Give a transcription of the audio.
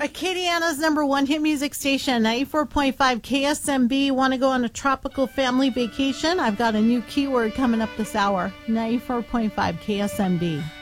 Acadiana's number one hit music station, 94.5 KSMB. Want to go on a tropical family vacation? I've got a new keyword coming up this hour. 94.5 KSMB.